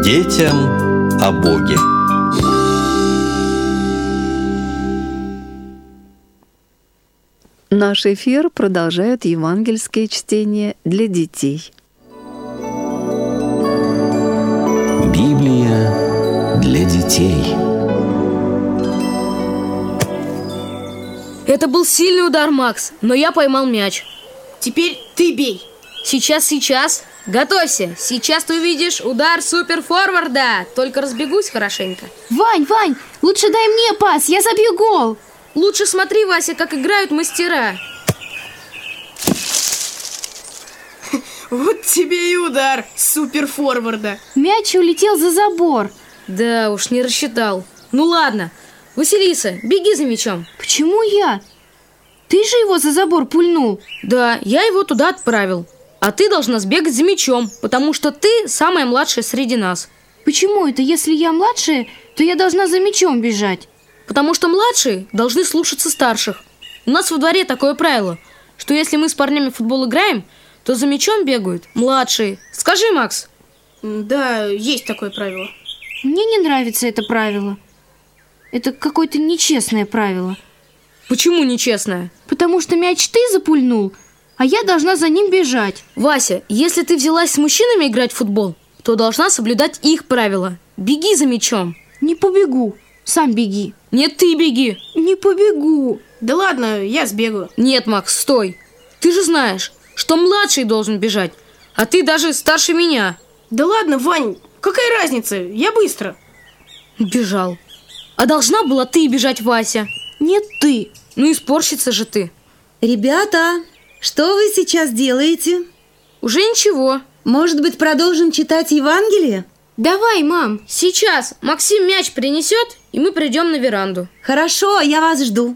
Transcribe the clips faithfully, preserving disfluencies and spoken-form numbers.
Детям о Боге. Наш эфир продолжает евангельские чтения для детей. Библия для детей. Это был сильный удар, Макс, но я поймал мяч. Теперь ты бей. Сейчас, сейчас. Готовься. Сейчас ты увидишь удар суперфорварда. Только разбегусь хорошенько. Вань, Вань, лучше дай мне пас, я забью гол. Лучше смотри, Вася, как играют мастера. Вот тебе и удар суперфорварда. Мяч улетел за забор. Да уж, не рассчитал. Ну ладно. Василиса, беги за мячом. Почему я? Ты же его за забор пульнул. Да, я его туда отправил. А ты должна сбегать за мячом, потому что ты самая младшая среди нас. Почему это? Если я младшая, то я должна за мячом бежать. Потому что младшие должны слушаться старших. У нас во дворе такое правило, что если мы с парнями в футбол играем, то за мячом бегают младшие. Скажи, Макс. Да, есть такое правило. Мне не нравится это правило. Это какое-то нечестное правило. Почему нечестное? Потому что мяч ты запульнул, а я должна за ним бежать. Вася, если ты взялась с мужчинами играть в футбол, то должна соблюдать их правила. Беги за мячом. Не побегу. Сам беги. Нет, ты беги. Не побегу. Да ладно, я сбегаю. Нет, Макс, стой. Ты же знаешь, что младший должен бежать, а ты даже старше меня. Да ладно, Вань, какая разница? Я быстро. Бежал. А должна была ты бежать, Вася. Нет, ты. Ну и спорщица же ты. Ребята, что вы сейчас делаете? Уже ничего. Может быть, продолжим читать Евангелие? Давай, мам. Сейчас Максим мяч принесет, и мы придем на веранду. Хорошо, я вас жду.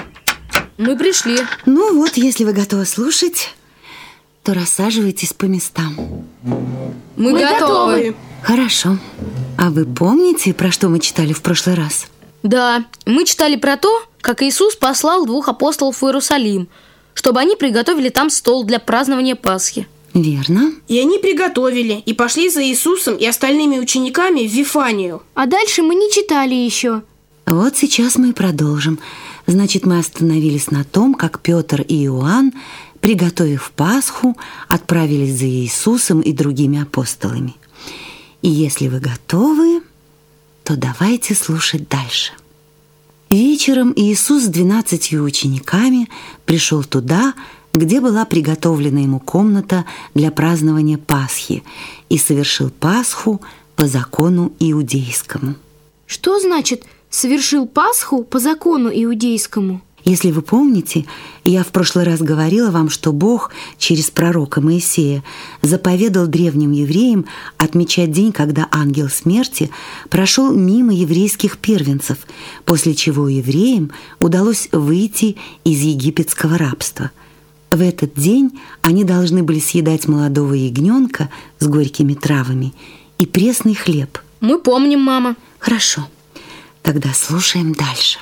Мы пришли. Ну вот, если вы готовы слушать, то рассаживайтесь по местам. Мы, Мы готовы. готовы. Хорошо. А вы помните, про что мы читали в прошлый раз? Да, мы читали про то, как Иисус послал двух апостолов в Иерусалим, чтобы они приготовили там стол для празднования Пасхи. Верно. И они приготовили, и пошли за Иисусом и остальными учениками в Вифанию. А дальше мы не читали еще. Вот сейчас мы и продолжим. Значит, мы остановились на том, как Петр и Иоанн, приготовив Пасху, отправились за Иисусом и другими апостолами. И если вы готовы, то давайте слушать дальше. Вечером Иисус с двенадцатью учениками пришел туда, где была приготовлена ему комната для празднования Пасхи, и совершил Пасху по закону иудейскому. Что значит «совершил Пасху по закону иудейскому»? Если вы помните, я в прошлый раз говорила вам, что Бог через пророка Моисея заповедал древним евреям отмечать день, когда ангел смерти прошел мимо еврейских первенцев, после чего евреям удалось выйти из египетского рабства. В этот день они должны были съедать молодого ягненка с горькими травами и пресный хлеб. Мы помним, мама. Хорошо, тогда слушаем дальше.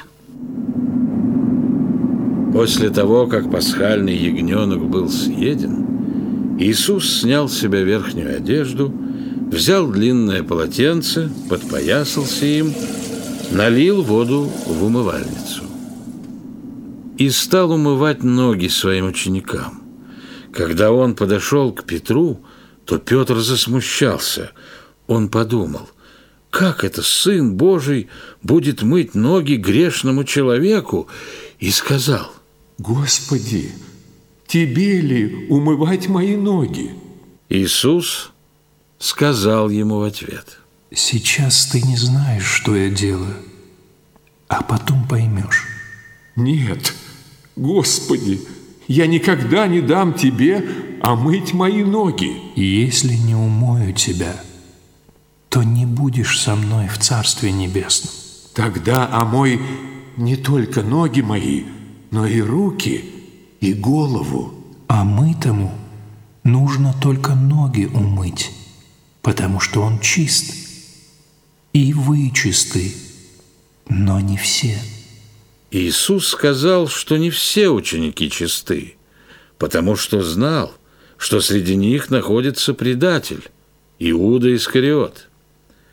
После того, как пасхальный ягненок был съеден, Иисус снял с себя верхнюю одежду, взял длинное полотенце, подпоясался им, налил воду в умывальницу и стал умывать ноги своим ученикам. Когда он подошел к Петру, то Петр засмущался. Он подумал: как это Сын Божий будет мыть ноги грешному человеку? И сказал: Господи, тебе ли умывать мои ноги? Иисус сказал ему в ответ: сейчас ты не знаешь, что я делаю, а потом поймешь. Нет, Господи, я никогда не дам тебе омыть мои ноги. Если не умою тебя, то не будешь со мной в Царстве Небесном. Тогда омой не только ноги мои, но и руки, и голову. А мытому нужно только ноги умыть, потому что он чист. И вы чисты, но не все. Иисус сказал, что не все ученики чисты, потому что знал, что среди них находится предатель, Иуда Искариот.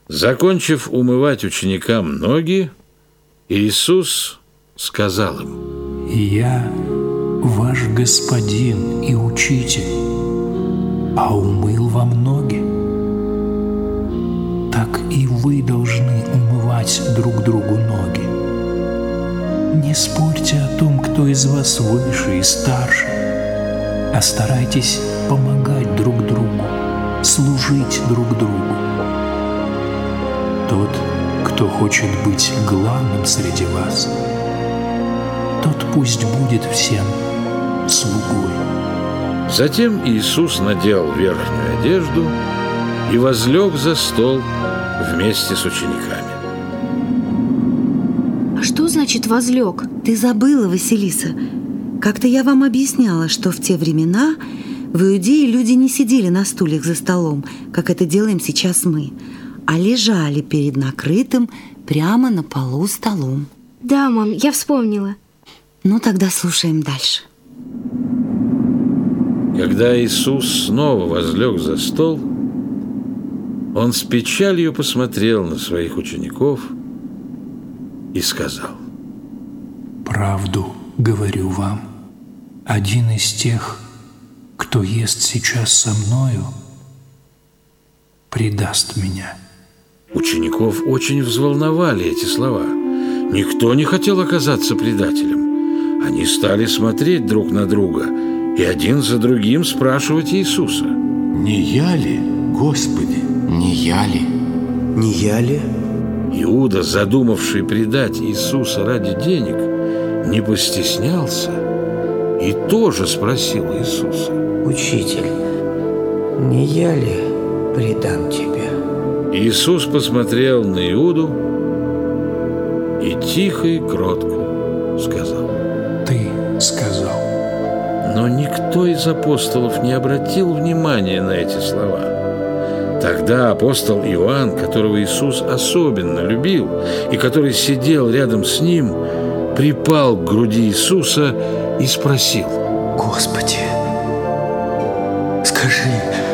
Закончив умывать ученикам ноги, Иисус сказал им: «Я ваш господин и учитель, а умыл вам ноги. Так и вы должны умывать друг другу ноги. Не спорьте о том, кто из вас выше и старше, а старайтесь помогать друг другу, служить друг другу. Тот, кто хочет быть главным среди вас, тот пусть будет всем слугой». Затем Иисус надел верхнюю одежду и возлег за стол вместе с учениками. А что значит возлег? Ты забыла, Василиса. Как-то я вам объясняла, что в те времена в Иудее люди не сидели на стульях за столом, как это делаем сейчас мы, а лежали перед накрытым прямо на полу столом. Да, мам, я вспомнила. Ну, тогда слушаем дальше. Когда Иисус снова возлег за стол, Он с печалью посмотрел на своих учеников и сказал: «Правду говорю вам, один из тех, кто ест сейчас со мною, предаст меня». Учеников очень взволновали эти слова. Никто не хотел оказаться предателем. Они стали смотреть друг на друга и один за другим спрашивать Иисуса: «Не я ли, Господи?» Не я ли? Не я ли? Иуда, задумавший предать Иисуса ради денег, не постеснялся и тоже спросил Иисуса: Учитель, не я ли предам тебя? Иисус посмотрел на Иуду и тихо и кротко сказал: «Ты сказал». Но никто из апостолов не обратил внимания на эти слова. Тогда апостол Иоанн, которого Иисус особенно любил и который сидел рядом с ним, припал к груди Иисуса и спросил: Господи, скажи,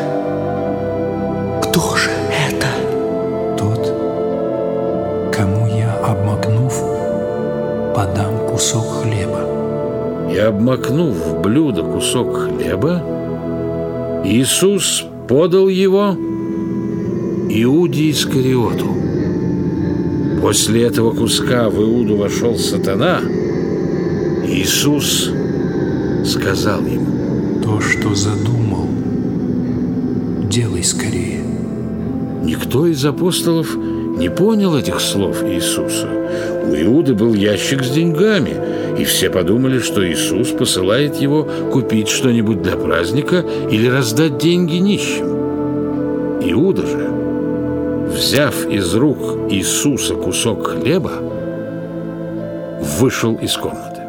кто же это? Тот, кому я, обмакнув, подам кусок хлеба. И, обмакнув в блюдо кусок хлеба, Иисус подал его Иуде Искариоту. После этого куска в Иуду вошел сатана. Иисус сказал ему: «То, что задумал, делай скорее». Никто из апостолов не понял этих слов Иисуса. У Иуды был ящик с деньгами, и все подумали, что Иисус посылает его купить что-нибудь для праздника или раздать деньги нищим. Иуда же, взяв из рук Иисуса кусок хлеба, вышел из комнаты.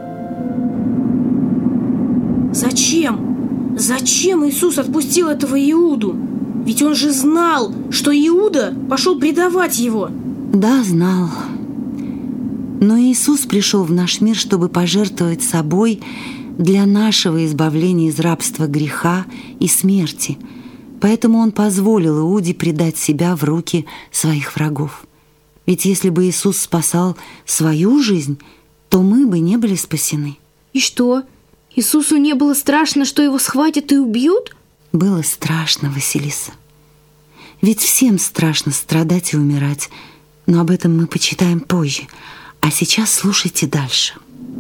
Зачем? Зачем Иисус отпустил этого Иуду? Ведь он же знал, что Иуда пошел предавать его. Да, знал. Но Иисус пришел в наш мир, чтобы пожертвовать собой для нашего избавления из рабства греха и смерти. Поэтому Он позволил Иуде предать себя в руки своих врагов. Ведь если бы Иисус спасал свою жизнь, то мы бы не были спасены. И что? Иисусу не было страшно, что его схватят и убьют? Было страшно, Василиса. Ведь всем страшно страдать и умирать. Но об этом мы почитаем позже. А сейчас слушайте дальше.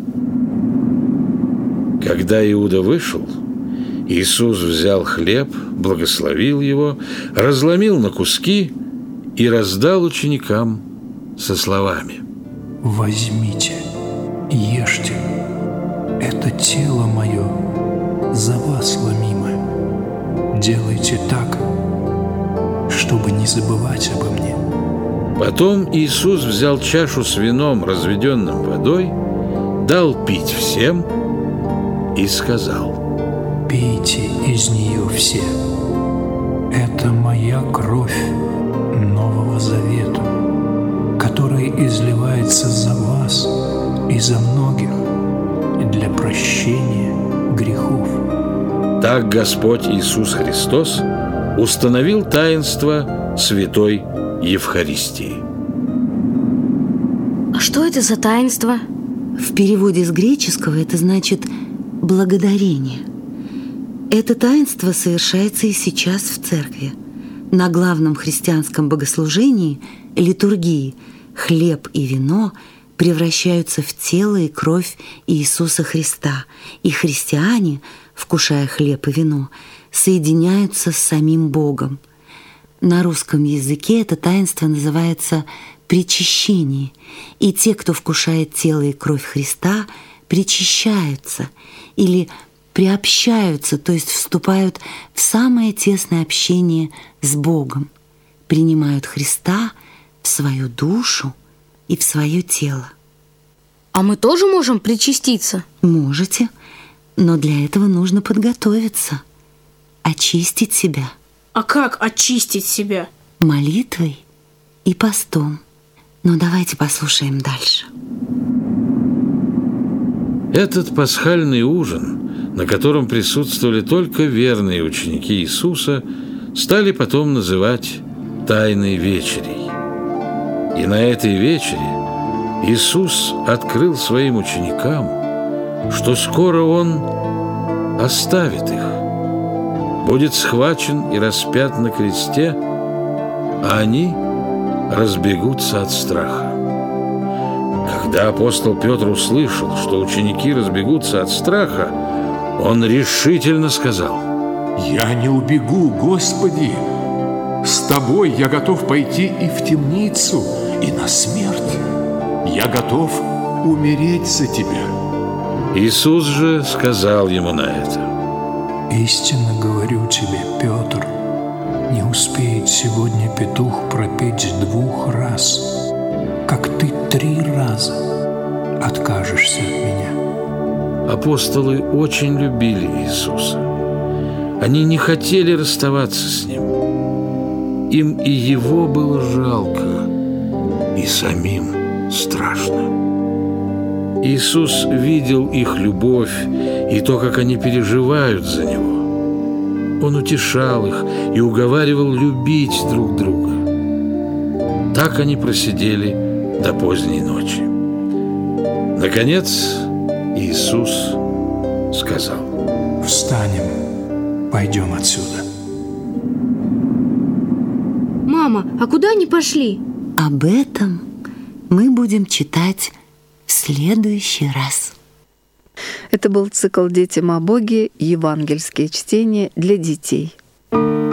Когда Иуда вышел, Иисус взял хлеб, благословил его, разломил на куски и раздал ученикам со словами: «Возьмите, ешьте, это тело мое за вас ломимое. Делайте так, чтобы не забывать обо мне». Потом Иисус взял чашу с вином, разведенным водой, дал пить всем и сказал: «Пейте из нее все. Это моя кровь Нового Завета, которая изливается за вас и за многих для прощения грехов». Так Господь Иисус Христос установил таинство святой Евхаристии. А что это за таинство? В переводе с греческого это значит «благодарение». Это таинство совершается и сейчас в церкви. На главном христианском богослужении, литургии, хлеб и вино превращаются в тело и кровь Иисуса Христа, и христиане, вкушая хлеб и вино, соединяются с самим Богом. На русском языке это таинство называется причащение, и те, кто вкушает тело и кровь Христа, причащаются или приобщаются, то есть вступают в самое тесное общение с Богом, принимают Христа в свою душу и в свое тело. А мы тоже можем причаститься? Можете, но для этого нужно подготовиться, очистить себя. А как очистить себя? Молитвой и постом. Но давайте послушаем дальше. Этот пасхальный ужин, на котором присутствовали только верные ученики Иисуса, стали потом называть Тайной вечерей. И на этой вечере Иисус открыл своим ученикам, что скоро Он оставит их, будет схвачен и распят на кресте, а они разбегутся от страха. Когда апостол Петр услышал, что ученики разбегутся от страха, он решительно сказал: «Я не убегу, Господи! С Тобой я готов пойти и в темницу, и на смерть. Я готов умереть за Тебя». Иисус же сказал ему на это: «Истинно говорю тебе, Петр, не успеет сегодня петух пропеть двух раз, как ты три раза откажешься от меня». Апостолы очень любили Иисуса. Они не хотели расставаться с Ним. Им и Его было жалко, и самим страшно. Иисус видел их любовь и то, как они переживают за Него. Он утешал их и уговаривал любить друг друга. Так они просидели до поздней ночи. Наконец Иисус сказал: «Встанем, пойдем отсюда». Мама, а куда они пошли? Об этом мы будем читать в следующий раз. Это был цикл «Детям о Боге. Евангельские чтения для детей».